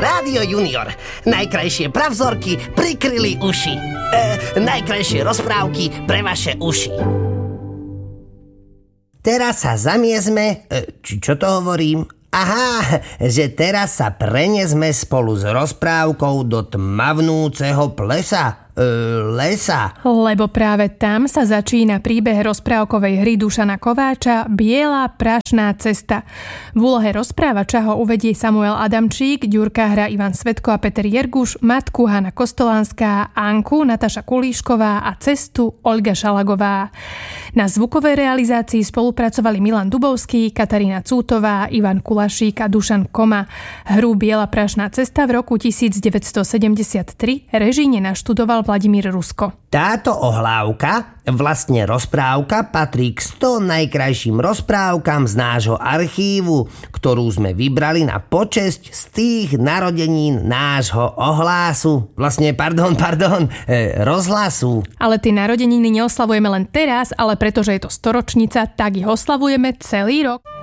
Rádio Junior. Najkrajšie pravzorky prikryli uši. Najkrajšie rozprávky pre vaše uši. Teraz sa zamiesme... čo to hovorím? Aha, že teraz sa preniesme spolu s rozprávkou do tmavnúceho lesa. Lebo práve tam sa začína príbeh rozprávkovej hry Dušana Kováča Biela prašná cesta. V úlohe rozprávača ho uvedie Samuel Adamčík, Ďurka hra Ivan Svetko a Peter Jerguš, matku Hana Kostolánska, Anku Nataša Kulíšková a cestu Olga Šalagová. Na zvukovej realizácii spolupracovali Milan Dubovský, Katarína Cútová, Ivan Kulašík a Dušan Koma. Hru Biela prašná cesta v roku 1973 režijne naštudoval Vladimír Rusko. Táto ohlávka, vlastne rozprávka, patrí k 100 najkrajším rozprávkam z nášho archívu, ktorú sme vybrali na počesť z tých narodenín nášho rozhlasu. Ale tie narodeniny neoslavujeme len teraz, ale pretože je to storočnica, tak ich oslavujeme celý rok.